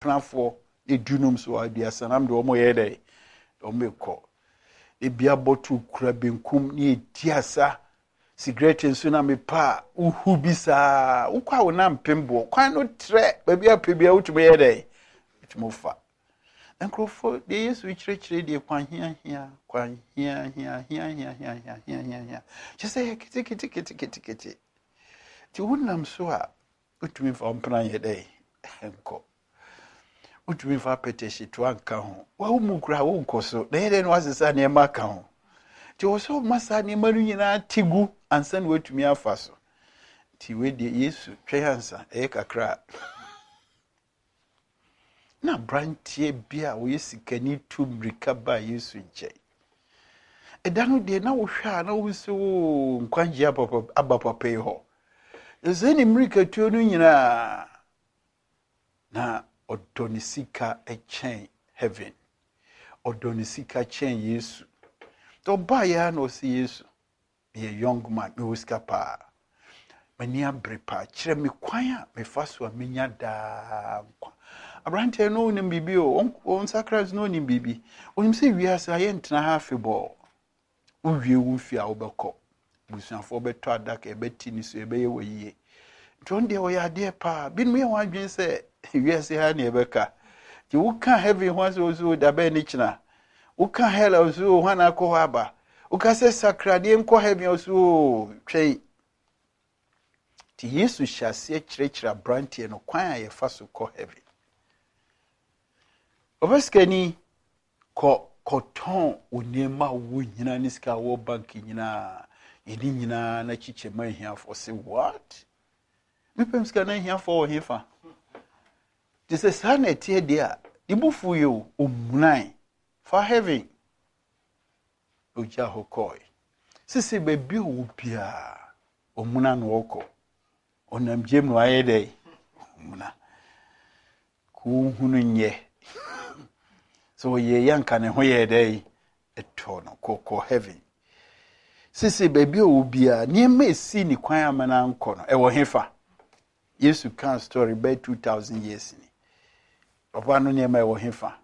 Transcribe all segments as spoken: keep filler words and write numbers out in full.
plafo e dunum so aduasa nam de omo ye dey omo ekọ e bia botu kura benkum ne etiasa cigarette nso na me pa uhu bisa ukwa wona mpembo kwan no tre ba bia pe bia utuma ye dey utuma Enkrofo de Yesu ichirechire de kwan hia hia kwan hia hia hia hia hia hia hia hia hia chese kiti kiti kiti kiti kiti ti wonam so a utumi fa mpran ye dey enko utumi fa peteshi to anka ho wa umu kura wo nkoso na ye dey no asesa na e maka ho ti wo so masa ne manu nyina tigu ansa na watumi afa so ti we de Yesu twensa e kakra na brantie bia wo yesikani tu mrika ba Yesu nche edanu de na wo hwa na wo so nkwanje abapa abapa pe ho ezeni mrika tu no nyina na odonisika echen heaven odonisika chen Yesu to ba ya no si Yesu ye young man me wiska pa mani abrepa kire me kwan a me faso a menya da nkwa Abrante no nim bibi o on sacras no nim bibi onim se wiase aye ntena ha febo uwie wu fi a obekọ busuafo beto adaka ebeti ni so ebeye woyie nton de oya de pa bin me wan dwen se wiase ha na ebeka ti wuka heaven ho so so da be ni kina wuka hell so ho na ko aba wuka se sacrade nko heaven so twei ti Yesu hyase kirekira Abrante no kwan a ye fa so ko heaven Obaskani ko koton onema wo nyina ni sika wo bank nyina eni nyina na chiche man hia for say what me pem sika na hia for hefa this is sanity there the bufu yo omunai for heaven oja hokoi sisi bebi obia omuna no oko onam jem no ayede omuna ku hunu nye so ye yanka ne ho ye dey eto no koko heaven sisi baby obia niema esi ni kwan amana nko no e wo hefa Yesu kan story by two thousand years ni papa no niema e wo hefa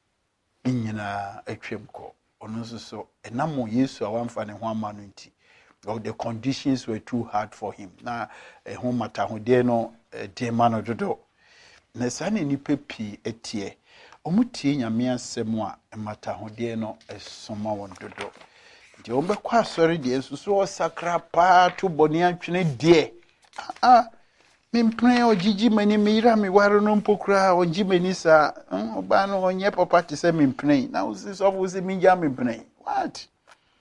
nyina atwem ko ono so so enamo Yesu awamfa ne ho amano nti or the conditions were too hard for him na e ho mata ho de no de mano dodo na sane ni pepi etie omutie nyame asem a emata hode no esoma won dodo nti ombekwa asori de susu o sakra pa to boni atwene de ah mimpre ogigi mani mira mi waro no mpokura ongi mani sa oba no onye papa te se mimpre na usi so usi minja mimpre what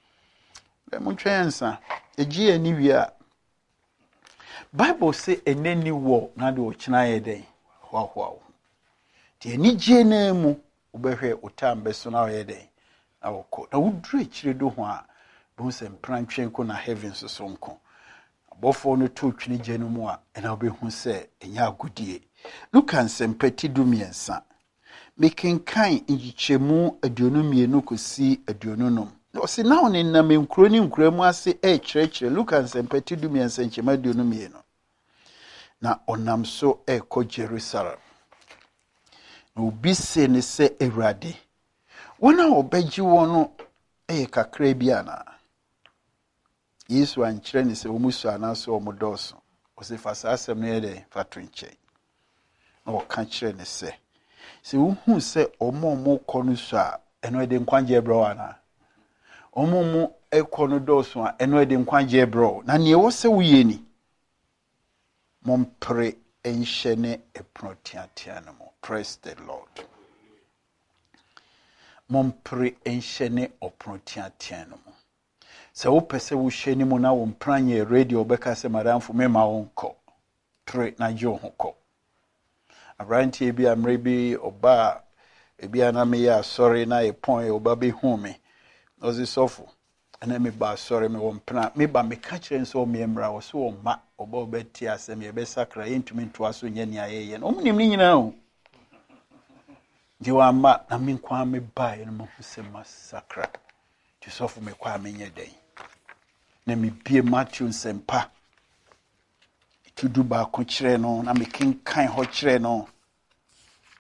be mu twensa egi ani wia Bible say eneni wo na de o kina ye den hwa hwa ti eni je na mu obehwe utambe so na ye den na woko na wudru akire do ho a bo se mpranatwen ko na heaven so so nko abofo no to twene je no mu a na obehu se enya agudie Luka nsempati dumiensa mekenkan ngichemu aduonu mienu kosi aduonu nom o se na oni na menkuro ni nkuro mu ase e kirekire Luka nsempati dumiensa nchema aduonu mienu na onam so e ko Jerusalem na obi se ne se Ewurade wona obaji wono e kakra bia na Yesu ankyere ne se omusu anaso omodoso o se fasa asem ne de fatwenche na o ka kyere ne se se uhu se omomo kono so a eno de nkwanje bro ana omomo ekono doso a eno de nkwanje bro na ne wo se wuyeni mompre enhyene eprotiatianamo. Praise the Lord. Mompre enhyene oprotiatianamo. Se wo pese wo hyeni mu na wo mpranye radio beka se maramfo mema wonko pre na jo honko abranti ebi amrebi oba ebi aname ya sorry na e pon oba be hu me ozi sofo ana me ba sorry me wo mpra me ba me ka kire nso me mra wo so ma oba obeti asem ye be sakra yentumi nto aso nya ni ayeye no omnim ni nyina o di wa ma na me kwa me ba ye no mo se masakra ti sofo me kwa me nya den na me bie Matthew sempa tudu ba ko kire no na me kinkan ho kire no